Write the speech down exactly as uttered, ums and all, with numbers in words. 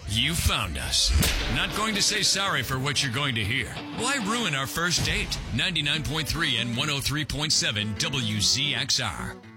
You found us. Not going to say sorry for what you're going to hear. Why ruin our first date? ninety-nine point three and one oh three point seven W Z X R.